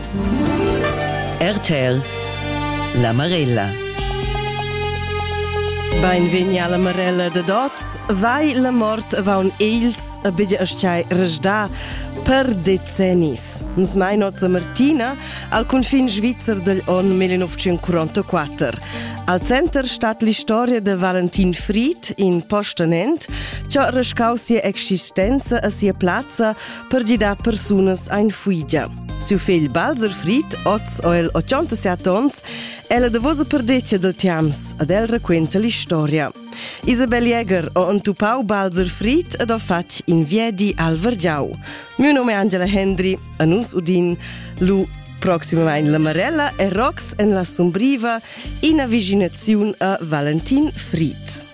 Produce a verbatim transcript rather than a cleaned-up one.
R T L La Marella. Benvegni alla Marella de Dots. Vai la mort va un eils a bedja asciai resda per decennis. Nus mai nozza Martina al confin svizzer degl on millenovecentoquarantaquater. Al center stat l'istoria de Valentin Fried in Postenent, cio rescau sia existenza a sia plazza per gida personas ein fuigia. Siu fill Balzer Fried, oz o el ottantasette ons, ella davosa perdeccia del tiams, ad el raquenta l'istoria. Isabel Jäger o entupau Balzer Fried ed ho fac in viedi al Vergiau. Mio nome è Angela Hendry, a nus udin lu proximamente la Marella e Rox en la Sombriva in avvicinazione a Valentin Fried.